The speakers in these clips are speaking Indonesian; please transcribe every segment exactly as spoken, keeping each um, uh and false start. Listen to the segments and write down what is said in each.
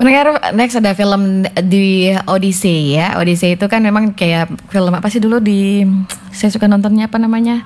Pendengar, next ada film di Odyssey ya. Odyssey itu kan memang kayak film apa sih dulu di saya suka nontonnya apa namanya?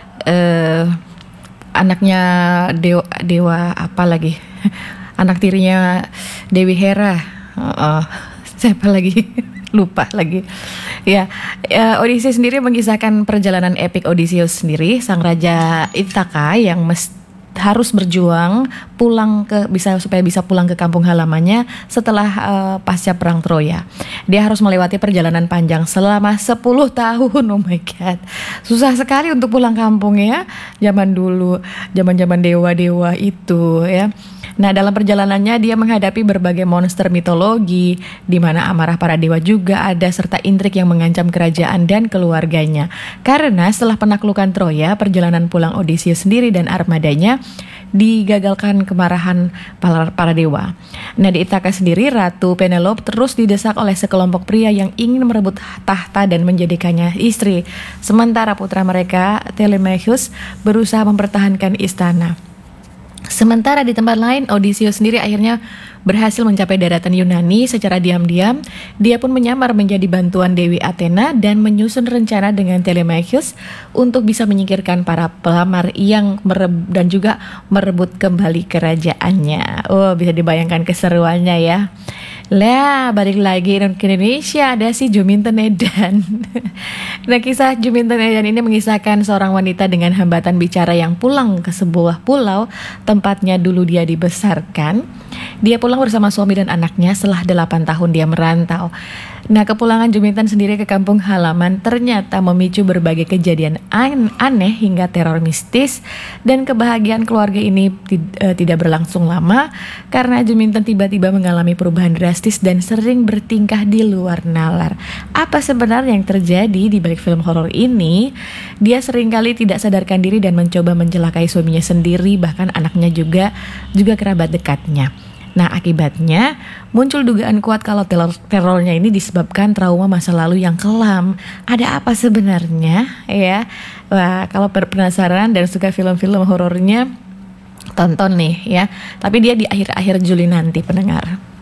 Eh anaknya dewa, dewa apa lagi? Anak tirinya Dewi Hera. Uh, siapa lagi? Lupa lagi. Ya, uh, Odyssey sendiri mengisahkan perjalanan epik Odysseus sendiri, sang raja Ithaka yang mesti harus berjuang pulang ke bisa supaya bisa pulang ke kampung halamannya setelah uh, pasca perang Troya. Dia harus melewati perjalanan panjang selama sepuluh tahun. Oh my god. Susah sekali untuk pulang kampung ya. Zaman dulu, zaman-zaman dewa-dewa itu ya. Nah, dalam perjalanannya dia menghadapi berbagai monster mitologi, di mana amarah para dewa juga ada, serta intrik yang mengancam kerajaan dan keluarganya. Karena setelah penaklukan Troya, perjalanan pulang Odysseus sendiri dan armadanya digagalkan kemarahan para, para dewa. Nah, di Ithaka sendiri, Ratu Penelope terus didesak oleh sekelompok pria yang ingin merebut tahta dan menjadikannya istri. Sementara putra mereka, Telemachus, berusaha mempertahankan istana. Sementara di tempat lain, Odysseus sendiri akhirnya berhasil mencapai daratan Yunani secara diam-diam. Dia pun menyamar menjadi bantuan Dewi Athena dan menyusun rencana dengan Telemachus untuk bisa menyingkirkan para pelamar yang mereb- dan juga merebut kembali kerajaannya. Oh, bisa dibayangkan keseruannya ya. Lah, balik lagi ke Indonesia, ada si Juminten Edan. Nah, kisah Juminten Edan ini mengisahkan seorang wanita dengan hambatan bicara yang pulang ke sebuah pulau tempatnya dulu dia dibesarkan. Dia pulang bersama suami dan anaknya setelah delapan tahun dia merantau. Nah, kepulangan Juminten sendiri ke kampung halaman ternyata memicu berbagai kejadian an- aneh hingga teror mistis, dan kebahagiaan keluarga ini t- uh, tidak berlangsung lama karena Juminten tiba-tiba mengalami perubahan drastis dan sering bertingkah di luar nalar. Apa sebenarnya yang terjadi di balik film horor ini? Dia seringkali tidak sadarkan diri dan mencoba mencelakai suaminya sendiri, bahkan anaknya juga juga kerabat dekatnya. Nah, akibatnya muncul dugaan kuat kalau teror, terornya ini disebabkan trauma masa lalu yang kelam. Ada apa sebenarnya ya? Wah, kalau penasaran dan suka film-film horornya, tonton nih ya. Tapi dia di akhir-akhir Juli nanti, pendengar.